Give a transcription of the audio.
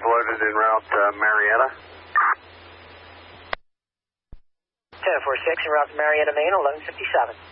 loaded en route Marietta. 1046 en route Marietta, Maine, 1157.